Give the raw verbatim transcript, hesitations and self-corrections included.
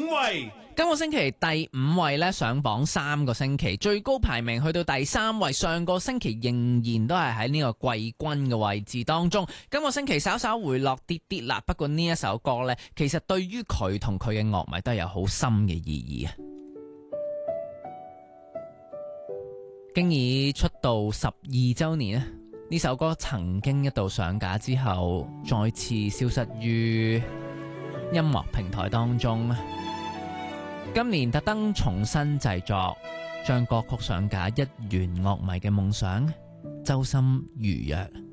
五位。 今個星期第五位咧上榜三個星期，最高排名去到第三位。上個星期仍然都係喺呢個季軍嘅位置當中。今個星期稍稍回落啲啲啦，不過呢一首歌呢，其實對於佢同佢嘅樂迷都係有好深嘅意義啊！經已出道十二周年，呢首歌曾經一度上架之後，再次消失於音樂平台當中。今年特登重新製作，將歌曲上架，一圓樂迷嘅夢想，周深如約。